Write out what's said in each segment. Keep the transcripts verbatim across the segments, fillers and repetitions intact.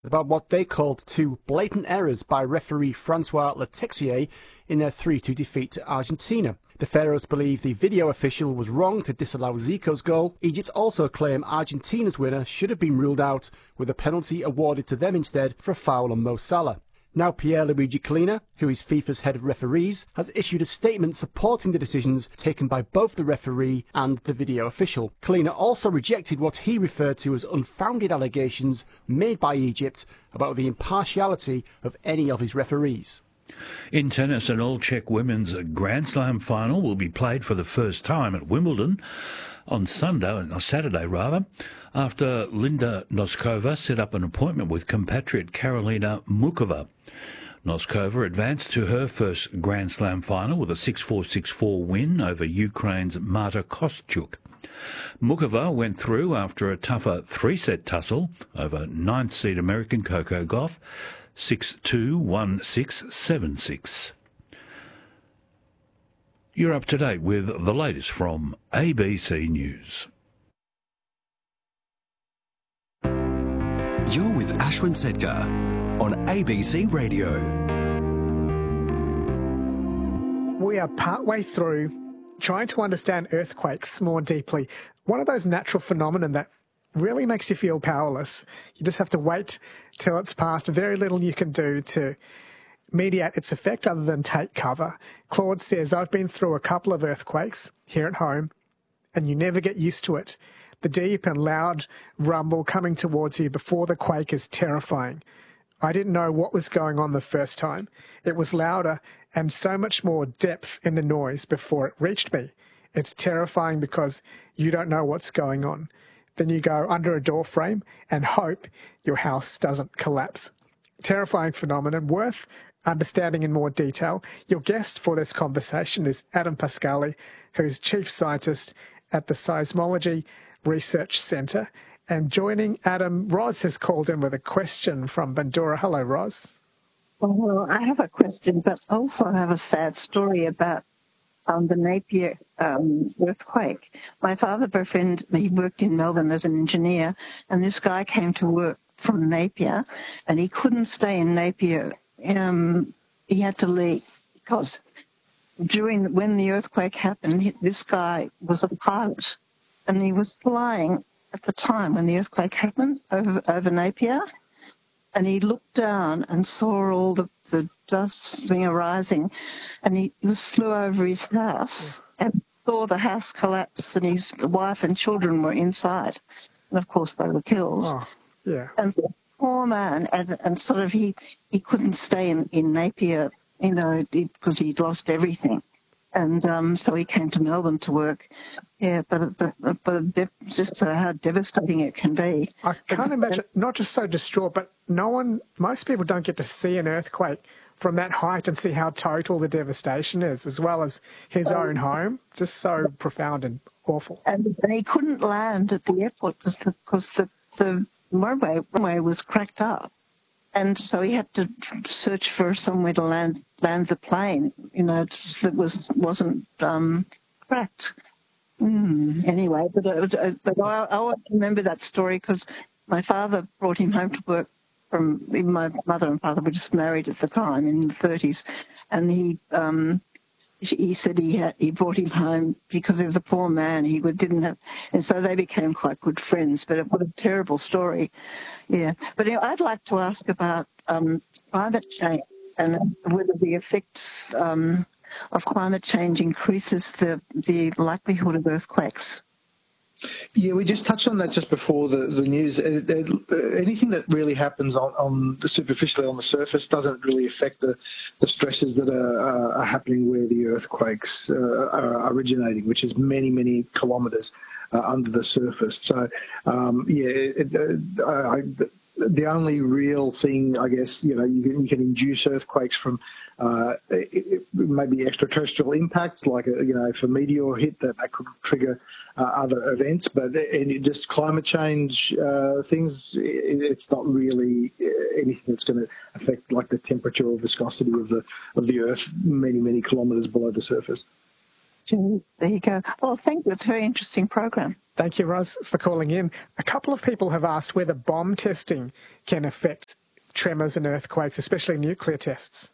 about what they called two blatant errors by referee Francois Letexier in their three two defeat to Argentina. The Pharaohs believe the video official was wrong to disallow Zico's goal. Egypt also claim Argentina's winner should have been ruled out, with a penalty awarded to them instead for a foul on Mo Salah. Now Pierluigi Collina, who is FIFA's head of referees, has issued a statement supporting the decisions taken by both the referee and the video official. Collina also rejected what he referred to as unfounded allegations made by Egypt about the impartiality of any of his referees. In tennis, an all-Czech women's Grand Slam final will be played for the first time at Wimbledon on Sunday, or Saturday rather, after Linda Noskova set up an appointment with compatriot Karolina Muchova. Noskova advanced to her first Grand Slam final with a six four, six four win over Ukraine's Marta Kostyuk. Muchova went through after a tougher three-set tussle over ninth seed American Coco Gauff, six two, one six, seven six. You're up to date with the latest from A B C News. You're with Ashwin Sedgar on A B C Radio. We are partway through trying to understand earthquakes more deeply. One of those natural phenomena that really makes you feel powerless. You just have to wait till it's passed. Very little you can do to mediate its effect other than take cover. Claude says, I've been through a couple of earthquakes here at home, and you never get used to it. The deep and loud rumble coming towards you before the quake is terrifying. I didn't know what was going on the first time. It was louder and so much more depth in the noise before it reached me. It's terrifying because you don't know what's going on. Then you go under a door frame and hope your house doesn't collapse. Terrifying phenomenon worth understanding in more detail. Your guest for this conversation is Adam Pascali, who's Chief Scientist at the Seismology Research Centre. And joining Adam, Roz has called in with a question from Bandura. Hello, Roz. Well, I have a question, but also I have a sad story about um, the Napier um, earthquake. My father, a friend, he worked in Melbourne as an engineer, and this guy came to work from Napier, and he couldn't stay in Napier. Um, he had to leave because during when the earthquake happened, this guy was a pilot, and he was flying at the time when the earthquake happened over, over Napier, and he looked down and saw all the, the dust thing arising, and he was flew over his house and saw the house collapse, and his wife and children were inside, and of course they were killed. Oh, yeah. And the poor man, and, and sort of he, he couldn't stay in, in Napier, you know, because he'd lost everything. And um, so he came to Melbourne to work. Yeah, but but, but just how devastating it can be. I can't imagine, not just so distraught, but no one, most people don't get to see an earthquake from that height and see how total the devastation is, as well as his um, own home. Just so profound and awful. And, and he couldn't land at the airport because the, because the, the runway, runway was cracked up. And so he had to search for somewhere to land land the plane, you know, that was wasn't um, cracked. Mm, anyway, but uh, but I, I always remember that story because my father brought him home to work from. Even my mother and father were just married at the time in the thirties, and he um, he said he had he brought him home because he was a poor man. He didn't have, and so they became quite good friends. But what a terrible story, yeah. But you know, I'd like to ask about um, climate change and whether the effect um, of climate change increases the the likelihood of earthquakes. Yeah, we just touched on that just before the, the news. Uh, uh, anything that really happens on, on the superficially on the surface doesn't really affect the, the stresses that are, uh, are happening where the earthquakes uh, are originating, which is many, many kilometres uh, under the surface. So, um, yeah, it, uh, I, I, the only real thing, I guess, you know, you can, you can induce earthquakes from uh, it, it, maybe extraterrestrial impacts, like, a, you know, if a meteor hit, that, that could trigger uh, other events. But any, just climate change uh, things, it, it's not really anything that's going to affect, like, the temperature or viscosity of the of the Earth many, many kilometres below the surface. There you go. Well, thank you. It's a very interesting program. Thank you, Ros, for calling in. A couple of people have asked whether bomb testing can affect tremors and earthquakes, especially nuclear tests.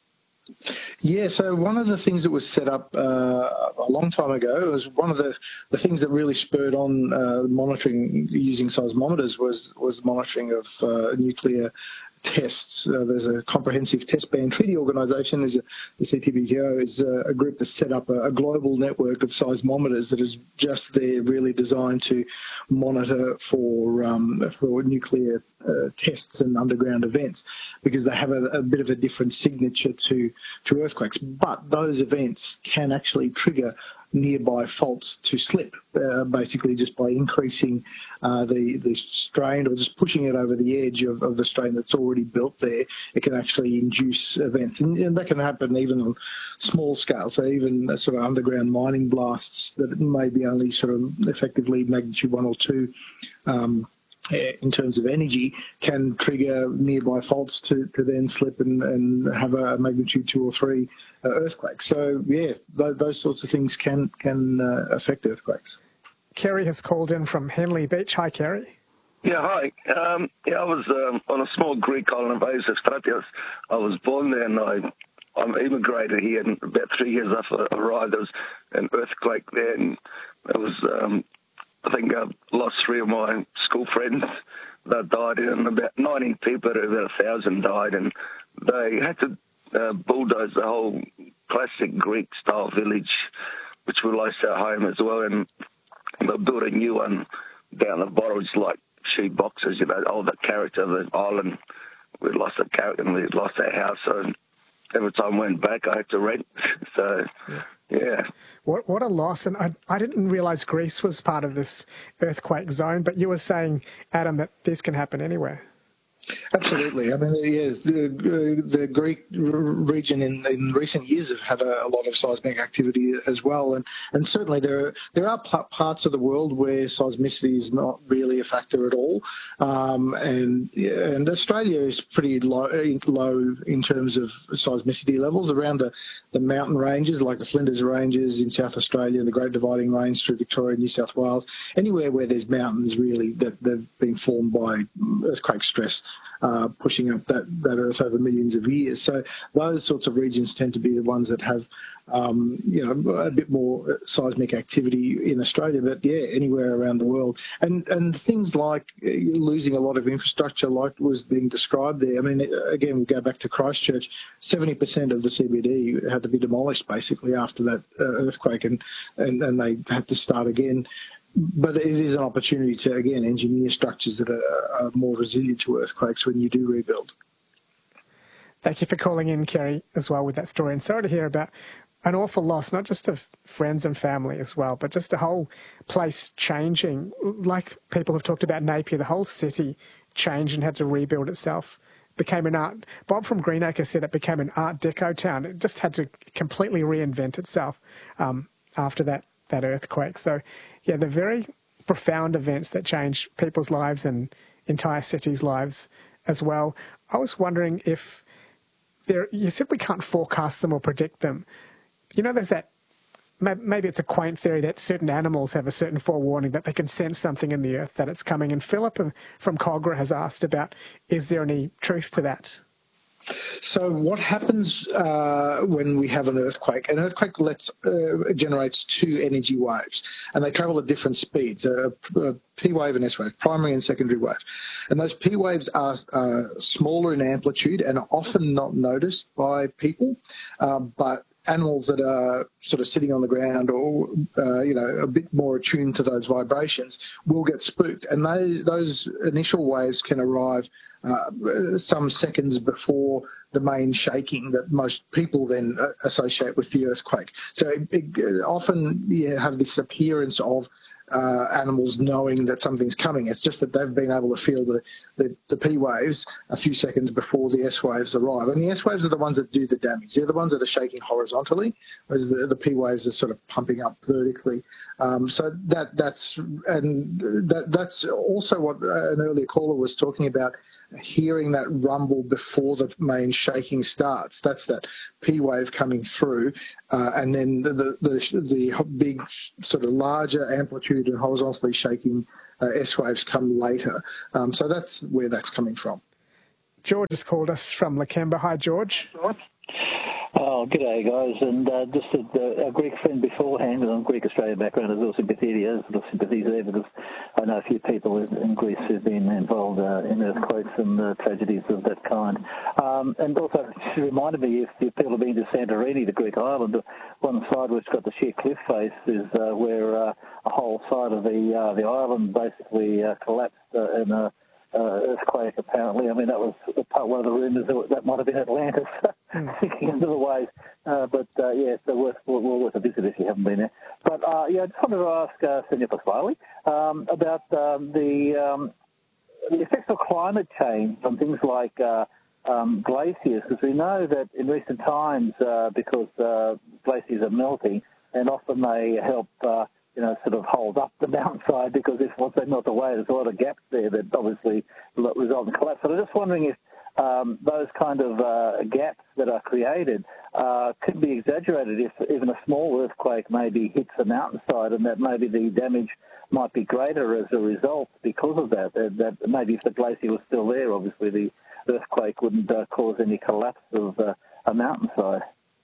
Yeah, so one of the things that was set up uh, a long time ago was one of the, the things that really spurred on uh, monitoring using seismometers was was monitoring of uh, nuclear tests. Uh, there's a comprehensive test ban treaty organisation, is a, the C T B T O is a, a group that set up a, a global network of seismometers that is just there, really designed to monitor for um, for nuclear uh, tests and underground events, because they have a, a bit of a different signature to to earthquakes. But those events can actually trigger nearby faults to slip, uh, basically just by increasing uh, the, the strain or just pushing it over the edge of, of the strain that's already built there. It can actually induce events, and, and that can happen even on small scale. So even uh, sort of underground mining blasts that may be only sort of effectively magnitude one or two um, in terms of energy can trigger nearby faults to, to then slip and, and have a magnitude two or three uh, earthquake. So, yeah, th- those sorts of things can can uh, affect earthquakes. Kerry has called in from Henley Beach. Hi, Kerry. Yeah, hi. Um, yeah, I was um, on a small Greek island of Asis Stratios. I was born there, and I I immigrated here, and about three years after I arrived, there was an earthquake there, and it was... Um, I think I lost three of my school friends that died, and about nineteen people, about a thousand died, and they had to uh, bulldoze the whole classic Greek-style village, which we lost our home as well, and they built a new one down the bottom. It's like shoe boxes, you know, all the character of the island. We lost our character and we lost our house, so every time I went back, I had to rent. So, yeah. yeah. What what a loss. And I, I didn't realise Greece was part of this earthquake zone, but you were saying, Adam, that this can happen anywhere. Absolutely. I mean, yeah, the, the Greek region in, in recent years have had a, a lot of seismic activity as well, and, and certainly there are, there are parts of the world where seismicity is not really a factor at all, um, and yeah, and Australia is pretty low, low in terms of seismicity levels around the, the mountain ranges like the Flinders Ranges in South Australia, the Great Dividing Range through Victoria and New South Wales, anywhere where there's mountains really that they've been formed by earthquake stress. Uh, pushing up that, that earth over millions of years. So those sorts of regions tend to be the ones that have, um, you know, a bit more seismic activity in Australia, but yeah, anywhere around the world. And and things like losing a lot of infrastructure like was being described there. I mean, again, we go back to Christchurch, seventy percent of the C B D had to be demolished basically after that uh, earthquake, and, and, and they had to start again. But it is an opportunity to, again, engineer structures that are, are more resilient to earthquakes when you do rebuild. Thank you for calling in, Kerry, as well with that story. And sorry to hear about an awful loss, not just of friends and family as well, but just the whole place changing. Like people have talked about Napier, the whole city changed and had to rebuild itself. Became an art. Bob from Greenacre said it became an Art Deco town. It just had to completely reinvent itself um, after that, that earthquake. So, yeah, they're very profound events that change people's lives and entire cities' lives as well. I was wondering if there, you said we can't forecast them or predict them. You know, there's that, maybe it's a quaint theory that certain animals have a certain forewarning that they can sense something in the earth, that it's coming. And Philip from Cogra has asked about, is there any truth to that? So what happens uh, when we have an earthquake? An earthquake lets, uh, generates two energy waves, and they travel at different speeds, a, a P wave and S wave, primary and secondary wave. And those P waves are uh, smaller in amplitude and are often not noticed by people, uh, but animals that are sort of sitting on the ground or, uh, you know, a bit more attuned to those vibrations will get spooked. And those, those initial waves can arrive uh, some seconds before the main shaking that most people then uh, associate with the earthquake. So it, it, often you have this appearance of Uh, animals knowing that something's coming. It's just that they've been able to feel the, the, the P waves a few seconds before the S waves arrive. And the S waves are the ones that do the damage. They're the ones that are shaking horizontally, whereas the, the P waves are sort of pumping up vertically. Um, so that that's and that that's also what an earlier caller was talking about, hearing that rumble before the main shaking starts. That's that P wave coming through. uh, and then the, the the the big sort of larger amplitude and horizontally shaking uh, S waves come later. Um, so that's where that's coming from. George has called us from Lakemba. Hi, George. Oh, g'day, guys. And uh, just a, a Greek friend beforehand, and I'm Greek Australian background, there's also sympathy there, there's sympathies there, because I know a few people in Greece who've been involved uh, in earthquakes and uh, tragedies of that kind. Um, and also, she reminded me, if, if people have been to Santorini, the Greek island, one side which got the sheer cliff face is uh, where uh, a whole side of the uh, the island basically uh, collapsed uh, in a Uh, earthquake, apparently. I mean, that was part one of the rumours that, that might have been Atlantis sinking into the waves. Uh, but, uh, yeah, it's worth, well, worth a visit if you haven't been there. But, uh, yeah, I just wanted to ask uh, Senor Pasquale um, about um, the, um, the effects of climate change on things like uh, um, glaciers, because we know that in recent times, uh, because uh, glaciers are melting, and often they help uh, you know, sort of hold up the mountainside, because if once they melt away, there's a lot of gaps there that obviously result in collapse. But I'm just wondering if um, those kind of uh, gaps that are created uh, could be exaggerated if even a small earthquake maybe hits the mountainside, and that maybe the damage might be greater as a result because of that. That, that maybe if the glacier was still there, obviously the earthquake wouldn't uh, cause any collapse of uh, a mountainside.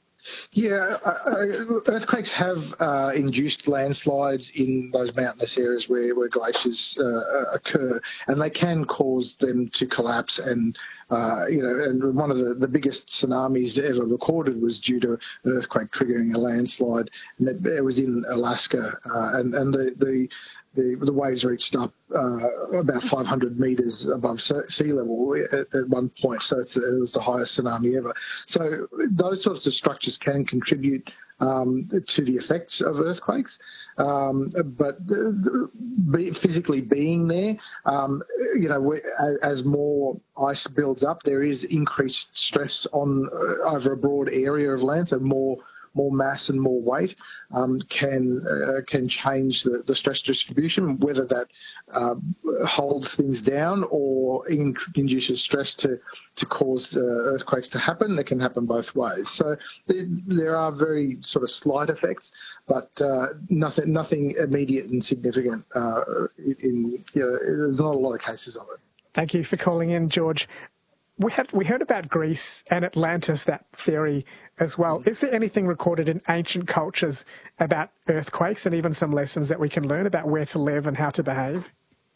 Yeah, uh, earthquakes have uh, induced landslides in those mountainous areas where, where glaciers uh, occur, and they can cause them to collapse. And uh, you know, and one of the, the biggest tsunamis ever recorded was due to an earthquake triggering a landslide, and that it was in Alaska, uh, and and the the The, the waves reached up uh, about five hundred metres above sea level at, at one point, so it's, it was the highest tsunami ever. So those sorts of structures can contribute um, to the effects of earthquakes, um, but the, the, be, physically being there, um, you know, we, as more ice builds up, there is increased stress on uh, over a broad area of land, so more more mass and more weight um, can uh, can change the, the stress distribution, whether that uh, holds things down or in, induces stress to, to cause uh, earthquakes to happen. It can happen both ways. So there are very sort of slight effects, but uh, nothing nothing immediate and significant. Uh, in you know, there's not a lot of cases of it. Thank you for calling in, George. We had we heard about Greece and Atlantis, that theory as well. Is there anything recorded in ancient cultures about earthquakes, and even some lessons that we can learn about where to live and how to behave?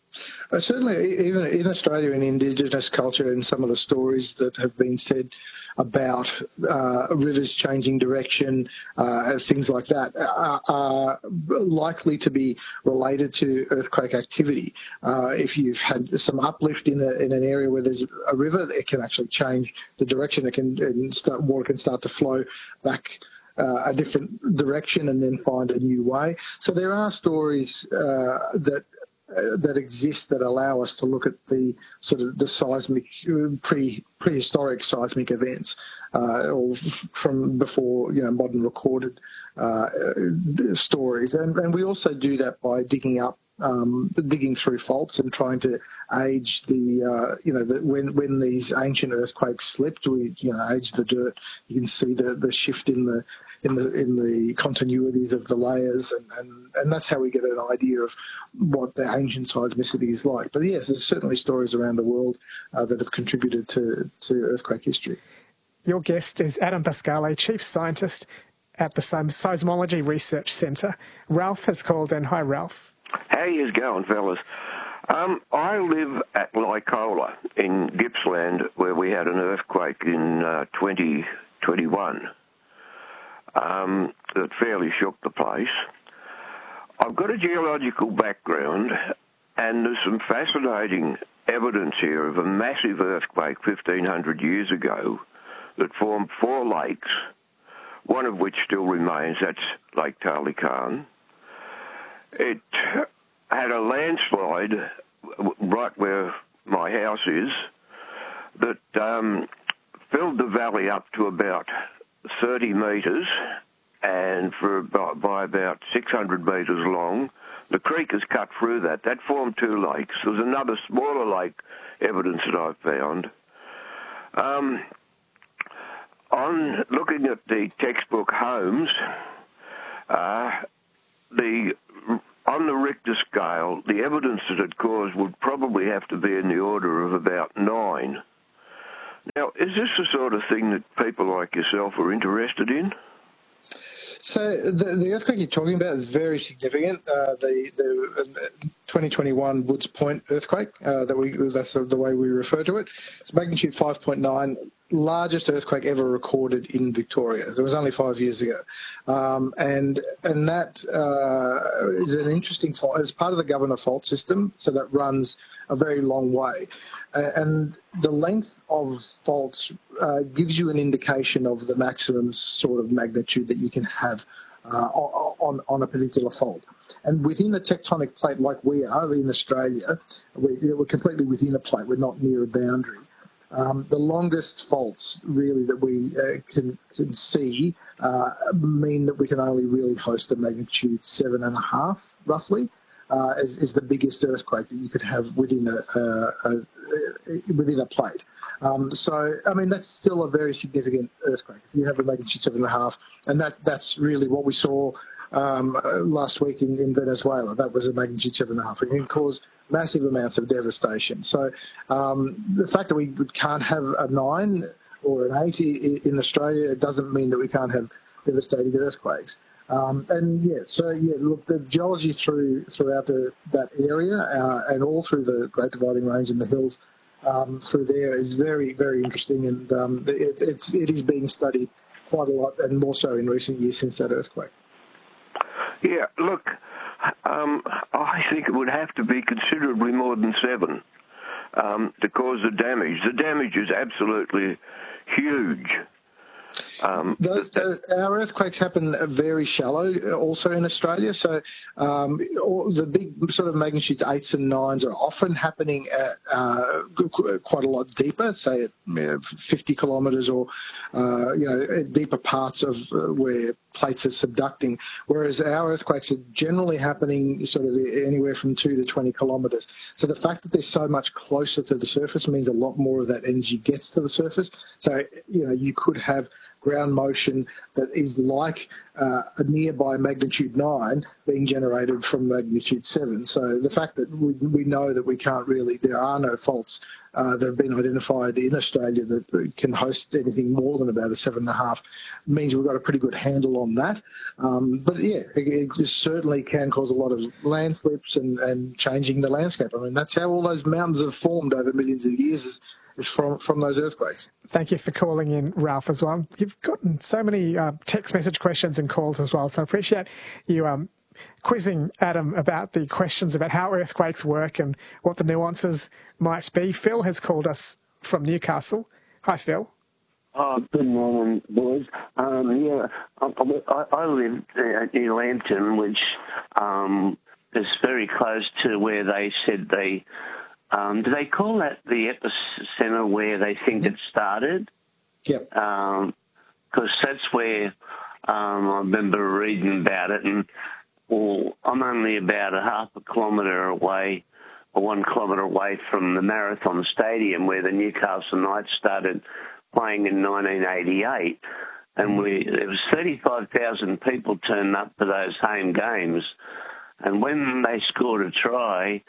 Uh, certainly, even in Australia, in Indigenous culture, and some of the stories that have been said about uh, rivers changing direction, uh, things like that, are, are likely to be related to earthquake activity. Uh, if you've had some uplift in, a, in an area where there's a river, it can actually change the direction. It can and start, water can start to flow back uh, a different direction and then find a new way. So there are stories uh, that. Uh, that exist that allow us to look at the sort of the seismic, pre prehistoric seismic events, uh, or from before you know modern recorded uh, stories, and and we also do that by digging up. Um, digging through faults and trying to age the, uh, you know, the, when when these ancient earthquakes slipped, we you know age the dirt. You can see the, the shift in the in the in the continuities of the layers, and, and, and that's how we get an idea of what the ancient seismicity is like. But yes, there's certainly stories around the world uh, that have contributed to to earthquake history. Your guest is Adam Pasquale, Chief Scientist at the Seismology Research Centre. Ralph has called in. Hi, Ralph. How yous going, fellas? Um, I live at Lycola in Gippsland, where we had an earthquake in uh, twenty twenty-one um, that fairly shook the place. I've got a geological background, and there's some fascinating evidence here of a massive earthquake fifteen hundred years ago that formed four lakes, one of which still remains. That's Lake Talikan. It had a landslide right where my house is that um, filled the valley up to about thirty metres and for about, by about six hundred metres long. The creek has cut through that. That formed two lakes. There's another smaller lake evidence that I've found. Um, I, on looking at the textbook Holmes, uh, the on the Richter scale, the evidence that it caused would probably have to be in the order of about nine. Now, is this the sort of thing that people like yourself are interested in? So the, the earthquake you're talking about is very significant. Uh, the the twenty twenty-one Woods Point earthquake, uh, that we that's the way we refer to it. It's magnitude five point nine, largest earthquake ever recorded in Victoria. It was only five years ago, um, and and that uh, is an interesting fault. It's part of the Governor fault system, so that runs a very long way, uh, and the length of faults uh, gives you an indication of the maximum sort of magnitude that you can have uh, on on a particular fault. And within a tectonic plate like we are in Australia, we, we're completely within a plate. We're not near a boundary. Um, the longest faults really that we uh, can, can see uh, mean that we can only really host a magnitude seven and a half, roughly, uh, is, is the biggest earthquake that you could have within a, a, a within a plate. Um, so, I mean, that's still a very significant earthquake. If you have a magnitude seven and a half, and that that's really what we saw um, last week in, in Venezuela. That was a magnitude seven and a half. It can cause massive amounts of devastation. So um, the fact that we can't have a nine or an eight in Australia, it doesn't mean that we can't have devastating earthquakes. Um, and yeah, so yeah, look, the geology through throughout the, that area uh, and all through the Great Dividing Range and the hills um, through there is very, very interesting, and um, it, it's it is being studied quite a lot, and more so in recent years since that earthquake. Yeah, look, um, I think it would have to be considerably more than seven um, to cause the damage. The damage is absolutely huge. Um, Those, uh, our earthquakes happen very shallow also in Australia, so um, all the big sort of magnitude eights and nines are often happening at uh, quite a lot deeper, say at you know, fifty kilometres or uh, you know deeper parts of uh, where plates are subducting, whereas our earthquakes are generally happening sort of anywhere from two to twenty kilometres. So the fact that they're so much closer to the surface means a lot more of that energy gets to the surface. So you know you could have ground motion that is like uh, a nearby magnitude nine being generated from magnitude seven. So the fact that we, we know that we can't really, there are no faults uh, that have been identified in Australia that can host anything more than about a seven and a half means we've got a pretty good handle on that. Um, but yeah, it, it certainly can cause a lot of landslips and, and changing the landscape. I mean, that's how all those mountains have formed over millions of years is, is from, from those earthquakes. Thank you for calling in, Ralph, as well. You've gotten so many uh, text message questions and calls as well, so I appreciate you um, quizzing Adam about the questions about how earthquakes work and what the nuances might be. Phil has called us from Newcastle. Hi, Phil. Oh, good morning, boys. Um, yeah, I, I live in Lambton, which um, is very close to where they said they... Um, do they call that the epicenter where they think mm-hmm. it started? Yep. Because um, that's where um, I remember reading about it, and well, I'm only about a half a kilometre away, or one kilometre away from the Marathon Stadium where the Newcastle Knights started playing in nineteen eighty-eight, and we there was thirty-five thousand people turned up for those home games, and when they scored a try.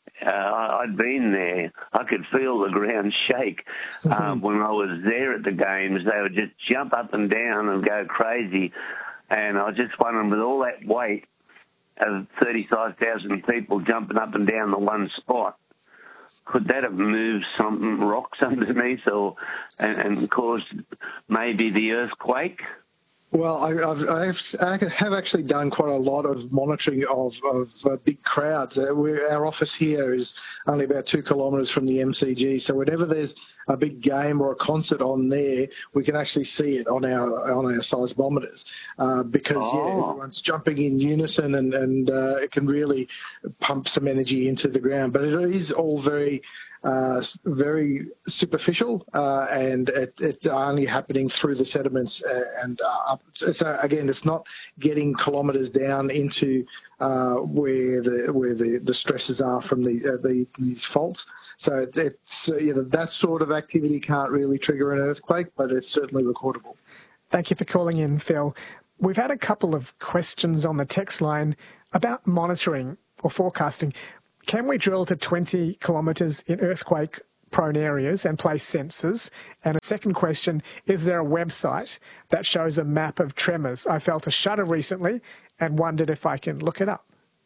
Uh, I'd been there. I could feel the ground shake um, when I was there at the games. They would just jump up and down and go crazy. And I was just wondering, with all that weight of thirty-five thousand people jumping up and down the one spot, could that have moved some rocks underneath or and, and caused maybe the earthquake? Well, I, I've, I've, I have actually done quite a lot of monitoring of, of uh, big crowds. Uh, we're, our office here is only about two kilometres from the M C G, so whenever there's a big game or a concert on there, we can actually see it on our on our seismometers uh, because oh. yeah, everyone's jumping in unison and and uh, it can really pump some energy into the ground. But it is all very. Uh, very superficial, uh, and it, it's only happening through the sediments. Uh, and uh, up. So again, it's not getting kilometres down into uh, where the where the, the stresses are from the, uh, the these faults. So it's, it's uh, you know that sort of activity can't really trigger an earthquake, but it's certainly recordable. Thank you for calling in, Phil. We've had a couple of questions on the text line about monitoring or forecasting. Can we drill to twenty kilometres in earthquake-prone areas and place sensors? And a second question, is there a website that shows a map of tremors? I felt a shudder recently and wondered if I can look it up.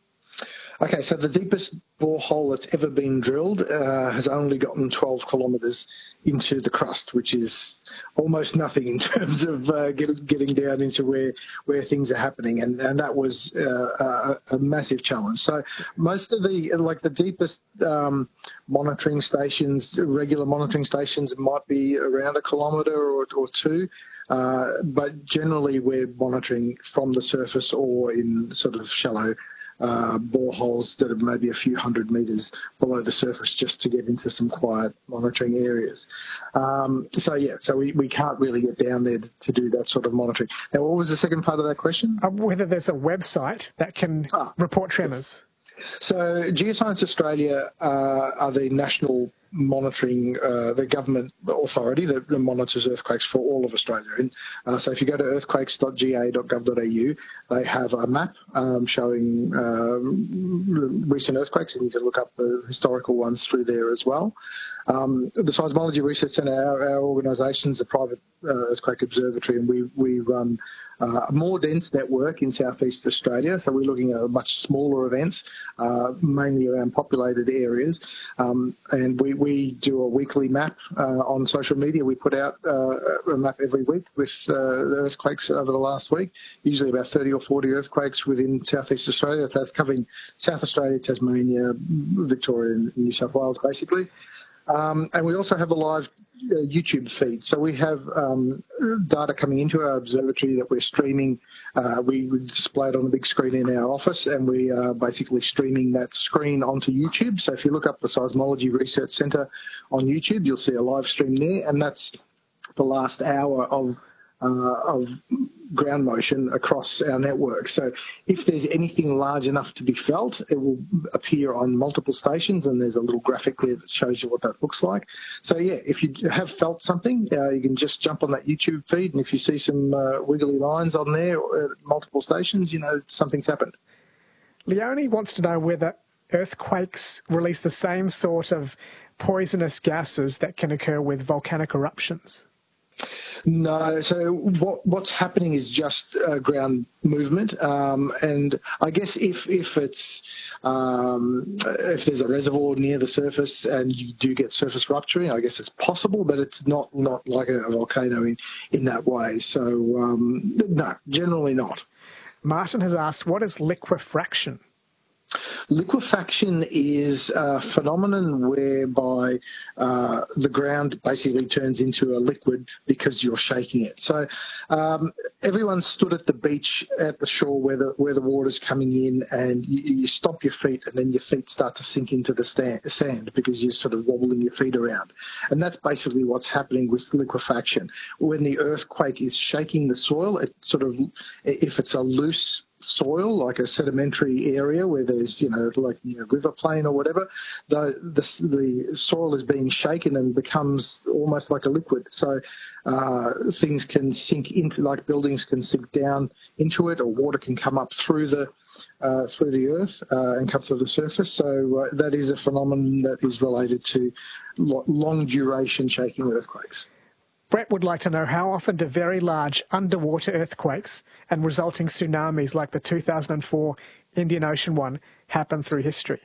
Okay, so the deepest borehole that's ever been drilled uh, has only gotten twelve kilometres into the crust, which is almost nothing in terms of uh, get, getting down into where where things are happening, and and that was uh, a, a massive challenge. So most of the like the deepest um, monitoring stations, regular monitoring stations, might be around a kilometre or, or two. Uh, but generally, we're monitoring from the surface or in sort of shallow uh, boreholes that are maybe a few hundred metres below the surface, just to get into some quiet monitoring areas. Um, so yeah, so we, we can't really get down there to, to do that sort of monitoring. Now, what was the second part of that question? Uh, whether there's a website that can ah, report tremors. Yes. So Geoscience Australia uh, are the national monitoring, uh, the government authority that, that monitors earthquakes for all of Australia. And uh, so if you go to earthquakes dot g a dot gov dot a u, they have a map um, showing uh, recent earthquakes, and you can look up the historical ones through there as well. Um, the Seismology Research Centre, our, our organisation, is a private uh, earthquake observatory, and we, we run uh, a more dense network in southeast Australia. So we're looking at much smaller events, uh, mainly around populated areas. Um, and we, we do a weekly map uh, on social media. We put out uh, a map every week with uh, the earthquakes over the last week, usually about thirty or forty earthquakes within southeast Australia. That's covering South Australia, Tasmania, Victoria, and New South Wales, basically. Um, and we also have a live uh, YouTube feed. So we have um, data coming into our observatory that we're streaming. Uh, we, we display it on a big screen in our office, and we are basically streaming that screen onto YouTube. So if you look up the Seismology Research Centre on YouTube, you'll see a live stream there, and that's the last hour of uh, of ground motion across our network. So if there's anything large enough to be felt, it will appear on multiple stations, and there's a little graphic there that shows you what that looks like. So yeah, if you have felt something, uh, you can just jump on that YouTube feed, and if you see some uh, wiggly lines on there at multiple stations, you know something's happened. Leonie wants to know whether earthquakes release the same sort of poisonous gases that can occur with volcanic eruptions. No, so what what's happening is just uh, ground movement, um, and I guess if if it's um, if there's a reservoir near the surface and you do get surface rupturing, I guess it's possible, but it's not not like a, a volcano in in that way. So um, no, generally not. Martin has asked, what is liquefaction? Liquefaction is a phenomenon whereby uh, the ground basically turns into a liquid because you're shaking it. So um, everyone stood at the beach at the shore where the where the water's coming in, and you, you stomp your feet, and then your feet start to sink into the stand, sand because you're sort of wobbling your feet around. And that's basically what's happening with liquefaction. When the earthquake is shaking the soil, it sort of, if it's a loose soil, like a sedimentary area where there's, you know, like you know, river plain or whatever, the, the the soil is being shaken and becomes almost like a liquid. So uh, things can sink into, like buildings can sink down into it, or water can come up through the uh, through the earth uh, and come to the surface. So uh, that is a phenomenon that is related to lo- long duration shaking earthquakes. Brett would like to know, how often do very large underwater earthquakes and resulting tsunamis like the two thousand four Indian Ocean one happen through history?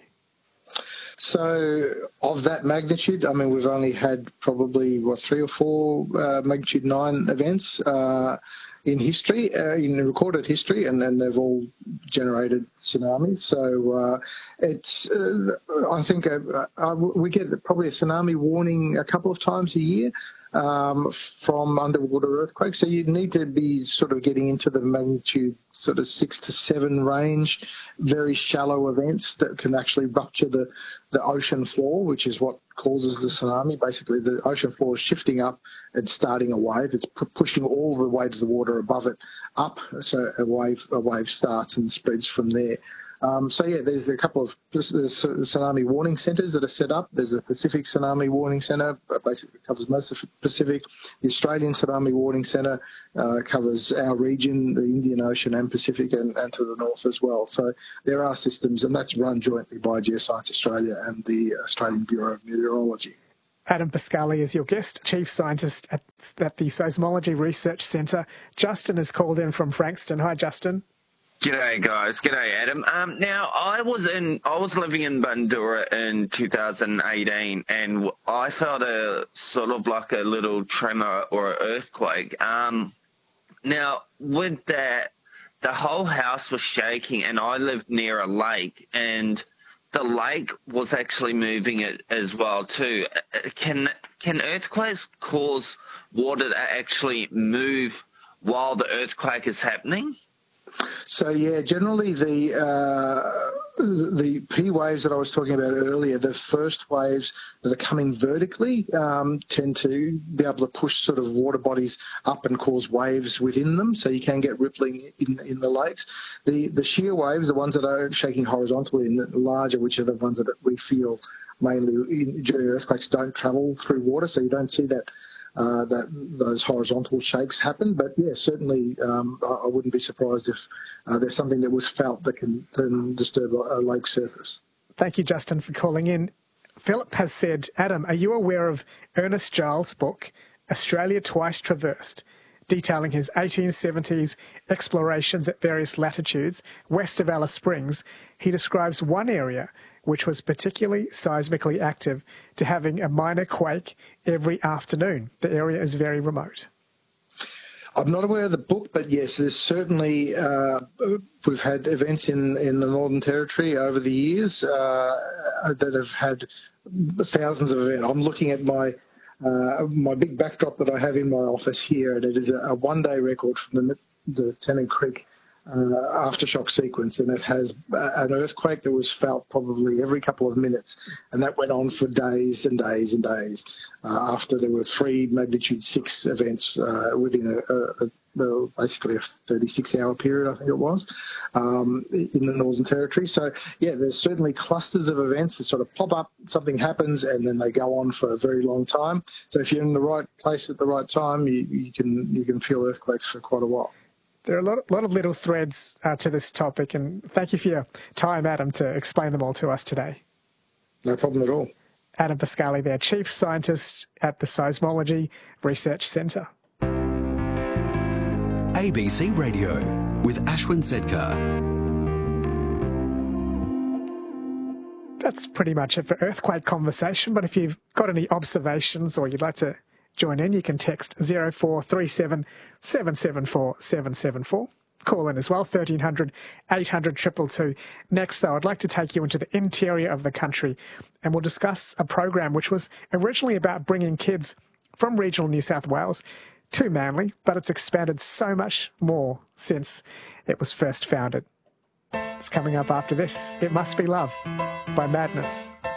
So of that magnitude, I mean, we've only had probably, what, three or four uh, magnitude nine events uh, in history, uh, in recorded history, and then they've all generated tsunamis. So uh, it's, uh, I think uh, uh, we get probably a tsunami warning a couple of times a year. Um, from underwater earthquakes. So you need to be sort of getting into the magnitude sort of six to seven range, very shallow events that can actually rupture the, the ocean floor, which is what causes the tsunami. Basically, the ocean floor is shifting up and starting a wave. It's pu- pushing all the weight of the water above it up, so a wave, a wave starts and spreads from there. Um, so, yeah, there's a couple of tsunami warning centres that are set up. There's a Pacific Tsunami Warning Centre, basically covers most of the Pacific. The Australian Tsunami Warning Centre uh, covers our region, the Indian Ocean and Pacific, and, and to the north as well. So there are systems, and that's run jointly by Geoscience Australia and the Australian Bureau of Meteorology. Adam Pascali is your guest, Chief Scientist at, at the Seismology Research Centre. Justin has called in from Frankston. Hi, Justin. G'day, guys. G'day, Adam. Um, now, I was in, I was living in Bundoora in two thousand eighteen, and I felt a sort of like a little tremor or earthquake. Um, now, with that, the whole house was shaking, and I lived near a lake, and the lake was actually moving it as well too. Can can earthquakes cause water to actually move while the earthquake is happening? So yeah, generally the uh, the P waves that I was talking about earlier, the first waves that are coming vertically um, tend to be able to push sort of water bodies up and cause waves within them, so you can get rippling in in the lakes. The the shear waves, the ones that are shaking horizontally and larger, which are the ones that we feel mainly in, during earthquakes, don't travel through water, so you don't see that. Uh, that those horizontal shakes happen, but yeah, certainly um, I, I wouldn't be surprised if uh, there's something that was felt that can, can disturb a, a lake surface. Thank you, Justin, for calling in. Philip has said, Adam, are you aware of Ernest Giles' book, Australia Twice Traversed, detailing his eighteen seventies explorations at various latitudes west of Alice Springs? He describes one area which was particularly seismically active, to having a minor quake every afternoon. The area is very remote. I'm not aware of the book, but yes, there's certainly, uh, we've had events in, in the Northern Territory over the years uh, that have had thousands of events. I'm looking at my uh, my big backdrop that I have in my office here, and it is a, a one-day record from the, the Tennant Creek Uh, aftershock sequence, and it has uh, an earthquake that was felt probably every couple of minutes, and that went on for days and days and days uh, after there were three magnitude six events uh, within a, a, a well, basically a thirty-six hour period, I think it was, um, in the Northern Territory. So yeah, there's certainly clusters of events that sort of pop up, something happens, and then they go on for a very long time. So if you're in the right place at the right time, you, you can you can feel earthquakes for quite a while. There are a lot, lot of little threads uh, to this topic, and thank you for your time, Adam, to explain them all to us today. No problem at all. Adam Pascali there, Chief Scientist at the Seismology Research Centre. A B C Radio with Ashwin Sedkar. That's pretty much it for Earthquake Conversation, but if you've got any observations or you'd like to join in, you can text zero four three seven, seven seven four, seven seven four. Call in as well, thirteen hundred, eight hundred, two two two. Next, though, I'd like to take you into the interior of the country, and we'll discuss a program which was originally about bringing kids from regional New South Wales to Manly, but it's expanded so much more since it was first founded. It's coming up after this. It Must Be Love by Madness.